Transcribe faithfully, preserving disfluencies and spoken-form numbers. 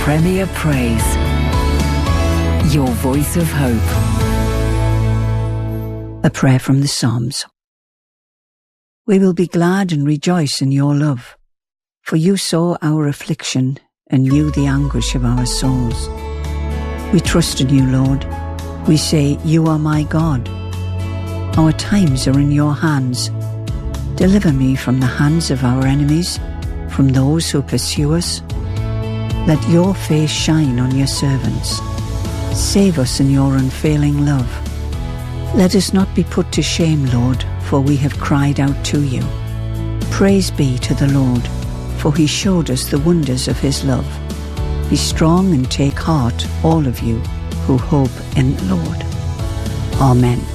Premier Praise, your voice of hope. A prayer from the Psalms. We will be glad and rejoice in your love, for you saw our affliction and knew the anguish of our souls. We trust in you, Lord. We say, you are my God. Our times are in your hands. Deliver me from the hands of our enemies, from those who pursue us. Let your face shine on your servants. Save us in your unfailing love. Let us not be put to shame, Lord, for we have cried out to you. Praise be to the Lord, for he showed us the wonders of his love. Be strong and take heart, all of you who hope in the Lord. Amen.